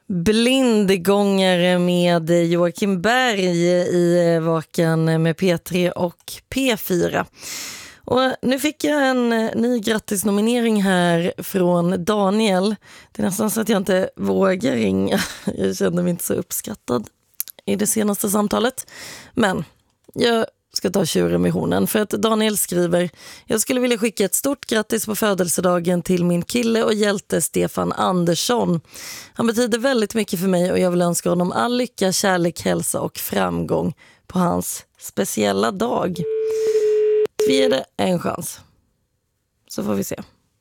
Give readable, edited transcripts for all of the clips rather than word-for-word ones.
Blindgångare med Joakim Berg i Vakan med P3 och P4. Och nu fick jag en ny grattisnominering här från Daniel. Det är nästan så att jag inte vågar ringa. Jag kände mig inte så uppskattad i det senaste samtalet. Men jag ska ta tjuren med hornen, för att Daniel skriver: jag skulle vilja skicka ett stort grattis på födelsedagen till min kille och hjälte Stefan Andersson. Han betyder väldigt mycket för mig och jag vill önska honom all lycka, kärlek, hälsa och framgång på hans speciella dag. Vi ger det en chans, så får vi se.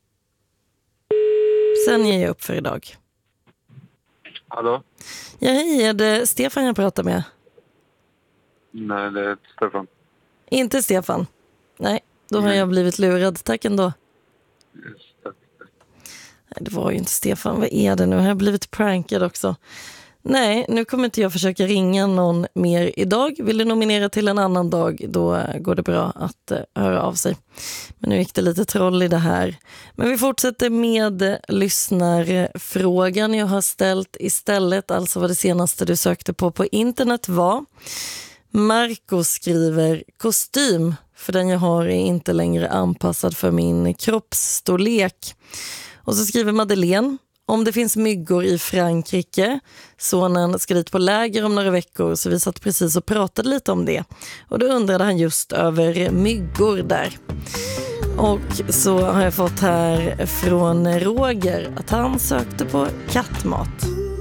Sen ger jag upp för idag. Hallå? Ja, hej, är det Stefan jag pratar med? Nej, det är Stefan. Inte Stefan? Nej, då har jag blivit lurad. Tack ändå. Just det. Nej, det var ju inte Stefan. Vad är det nu? Har jag blivit prankad också? Nej, nu kommer inte jag försöka ringa någon mer idag. Vill du nominera till en annan dag, då går det bra att höra av sig. Men nu gick det lite troll i det här. Men vi fortsätter med lyssnarfrågan jag har ställt istället. Alltså vad det senaste du sökte på internet var. Marco skriver: kostym, för den jag har är inte längre anpassad för min kroppsstorlek. Och så skriver Madeleine: om det finns myggor i Frankrike, sonen ska dit på läger om några veckor, så vi satt precis och pratade lite om det. Och då undrade han just över myggor där. Och så har jag fått här från Roger att han sökte på kattmat.